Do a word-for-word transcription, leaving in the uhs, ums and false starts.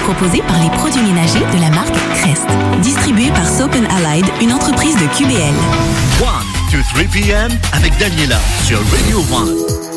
proposé par les produits ménagers de la marque Crest. Distribué par Soap and Allied, une entreprise de Q B L. one to three p.m. avec Daniela sur Radio one.